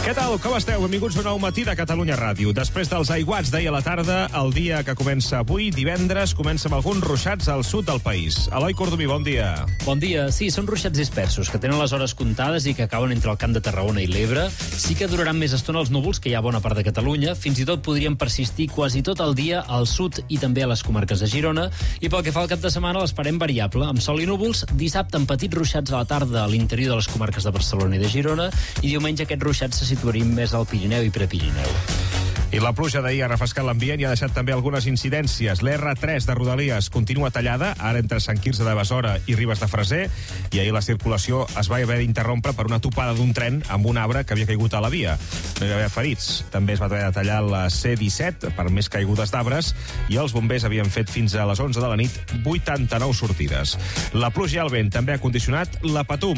Què tal? Com esteu? Benvinguts a un nou matí de Catalunya Ràdio. Després dels aiguats d'ahir a la tarda, el dia que comença avui, divendres, comença amb alguns ruixats al sud del país. Eloi Cordomí, bon dia. Bon dia. Sí, són ruixats dispersos, que tenen les hores comptades i que acaben entre el Camp de Tarragona i l'Ebre. Sí que duraran més estona els núvols, que hi ha bona part de Catalunya. Fins i tot podrien persistir quasi tot el dia al sud i també a les comarques de Girona. I pel que fa al cap de setmana, l'esperem variable, amb sol i núvols. Dissabte, amb petits ruixats a la tarda a l'interior de les comarques de Barcelona i de Girona. I diumenge aquests ruixats se situaríem més al Pirineu i Prepirineu. I la pluja d'ahir ha refrescat l'ambient i ha deixat també algunes incidències. L'R3 de Rodalies continua tallada, ara entre Sant Quirze de Besora i Ribes de Freser, i ahir la circulació es va haver d'interrompre per una topada d'un tren amb un arbre que havia caigut a la via. No hi va haver ferits. També es va haver de tallar la C-17 per més caigudes d'arbres i els bombers havien fet fins a les 11 de la nit 89 sortides. La pluja i el vent també ha condicionat la Patum.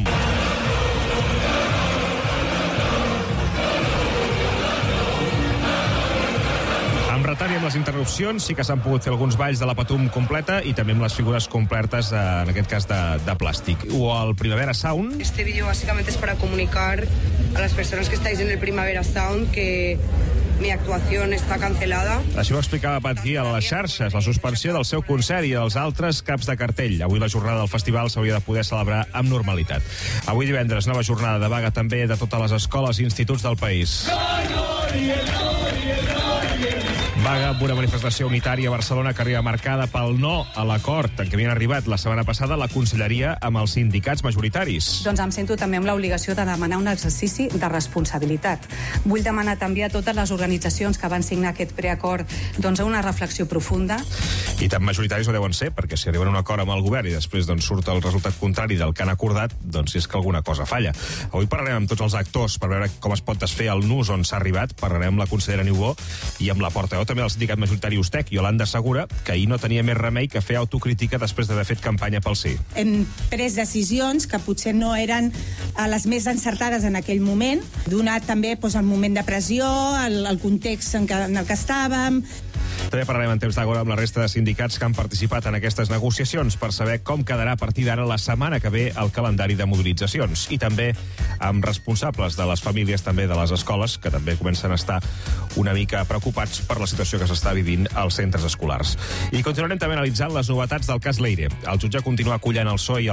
Retard i amb les interrupcions sí que s'han pogut fer alguns balls de la Patum completa i també amb les figures completes, en aquest cas de plàstic. O el Primavera Sound. Este vídeo básicamente es para comunicar a las personas que estáis en el Primavera Sound que mi actuación está cancelada. Així ho explicava Pat Guia a les xarxes, la suspensió del seu concert i dels altres caps de cartell. Avui la jornada del festival s'hauria de poder celebrar amb normalitat. Avui divendres, nova jornada de vaga també de totes les escoles i instituts del país. Vaga amb una manifestació unitària a Barcelona que arriba marcada pel no a l'acord en què havien arribat la setmana passada la Conselleria amb els sindicats majoritaris. Doncs em sento també amb l'obligació de demanar un exercici de responsabilitat. Vull demanar també a totes les organitzacions que van signar aquest preacord doncs, una reflexió profunda. I tan majoritaris ho deuen ser, perquè si arriben a un acord amb el govern i després doncs, surt el resultat contrari del que han acordat, doncs és que alguna cosa falla. Avui parlarem amb tots els actors per veure com es pot desfer el nus on s'ha arribat. Parlarem amb la consellera Niubó i amb la portaveu també del sindicat majoritari Ustec, Yolanda Segura, que ahir no tenia més remei que fer autocrítica després d'haver fet campanya pel sí. Hem pres decisions que potser no eren les més encertades en aquell moment, donat també doncs, el moment de pressió, el context en el que estàvem. També parlarem en temps d'agora amb la resta de sindicats que han participat en aquestes negociacions per saber com quedarà a partir d'ara la setmana que ve el calendari de mobilitzacions. I també amb responsables de les famílies, també de les escoles, que també comencen a estar una mica preocupats per la situació que s'està vivint als centres escolars. I continuarem també analitzant les novetats del cas Leire. El jutge continua acollant el PSOE i